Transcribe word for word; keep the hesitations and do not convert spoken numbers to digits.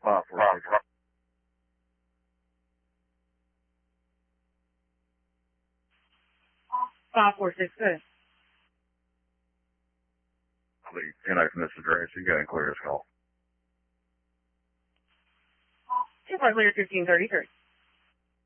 Five four six. Five four six good. The ten X from this address. You got to clear this call. Two Flight Leader fifteen thirty-three.